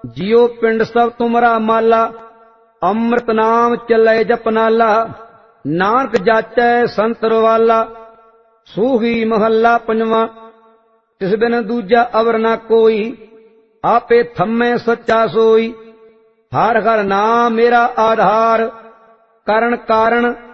ਜਿਉ ਪਿੰਡ ਸਭ ਤੁਮਰਾ ਮਾਲਾ, ਅੰਮ੍ਰਿਤ ਨਾਮ ਚੱਲੇ ਜਪਨਾਲਾ। ਨਾਨਕ ਜਾਚੈ ਸੰਤਰ ਵਾਲਾ, ਸੂਹੀ ਮਹੱਲਾ ਪੰਜਵਾਂ। ਤਿਸ ਬਿਨ ਦੂਜਾ ਅਵਰ ਨਾ ਕੋਈ, ਆਪੇ ਥੰਮੈ ਸੱਚਾ ਸੋਈ। ਹਰ ਹਰ ਨਾਮ ਮੇਰਾ ਆਧਾਰ, ਕਰਨ ਕਾਰਣ